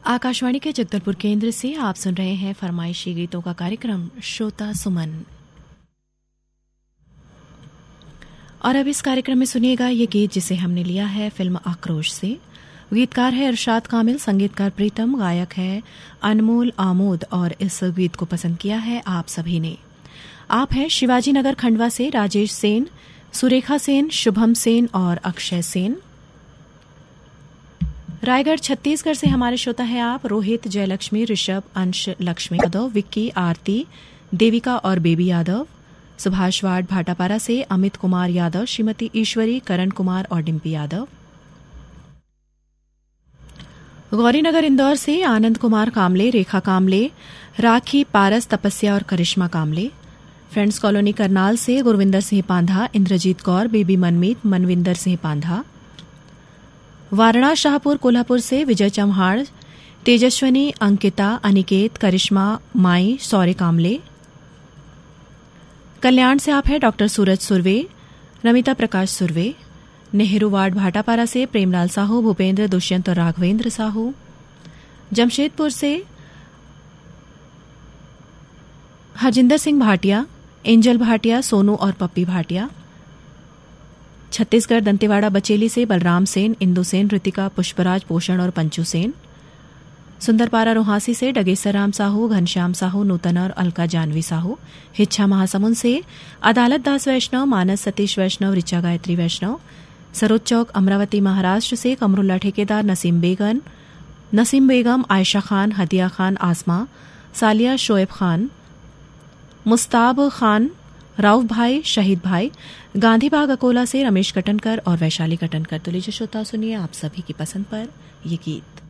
आकाशवाणी के जगदलपुर केंद्र से आप सुन रहे हैं फरमाइशी गीतों का कार्यक्रम श्रोता सुमन। और अब इस कार्यक्रम में सुनिएगा ये गीत जिसे हमने लिया है फिल्म आक्रोश से। गीतकार है इरशाद कामिल, संगीतकार प्रीतम, गायक है अनमोल आमोद और इस गीत को पसंद किया है आप सभी ने। आप हैं शिवाजी नगर खंडवा से राजेश सेन, सुरेखा सेन, शुभम सेन और अक्षय सेन। रायगढ़ छत्तीसगढ़ से हमारे श्रोता हैं आप रोहित, जयलक्ष्मी, ऋषभ, अंश, लक्ष्मी यादव, विक्की, आरती, देविका और बेबी यादव। सुभाष वार्ड भाटापारा से अमित कुमार यादव, श्रीमती ईश्वरी, करण कुमार और डिम्पी यादव। गौरीनगर इंदौर से आनंद कुमार कामले, रेखा कामले, राखी, पारस, तपस्या और करिश्मा कामले। फ्रेंड्स कॉलोनी करनाल से गुरविंदर सिंह पांधा, इंद्रजीत कौर, बेबी मनमीत, मनविंदर सिंह पांधा। वारणा शाहपुर कोल्हापुर से विजय चौहान, तेजस्वनी, अंकिता, अनिकेत, करिश्मा, माई, सौर्य कामले। कल्याण से आप हैं डॉक्टर सूरज सुरवे, नमिता प्रकाश सुरवे। नेहरू वार्ड भाटापारा से प्रेमलाल साहू, भूपेंद्र, दुष्यंत और राघवेंद्र साहू। जमशेदपुर से हरजिंदर सिंह भाटिया, एंजल भाटिया, सोनू और पप्पी भाटिया। छत्तीसगढ़ दंतेवाड़ा बचेली से बलराम सेन, इंदु सेन, ऋतिका, पुष्पराज, पोषण और पंचू सेन। सुंदरपारा रोहासी से डगेसर राम साहू, घनश्याम साहू, नूतन और अलका जानवी साहू। हिच्छा महासमुंद से अदालत दास वैष्णव, मानस सतीश वैष्णव, ऋचा गायत्री वैष्णव। सरोज चौक अमरावती महाराष्ट्र से कमरुल्ला ठेकेदार, नसीम बेगम, आयशा खान, हदिया खान, आसमा, सालिया, शोएब खान, मुस्ताब खान, राउफ भाई, शहीद भाई। गांधी बाग अकोला से रमेश कटनकर और वैशाली कटनकर। तो लीजिए श्रोता सुनिए आप सभी की पसंद पर ये गीत।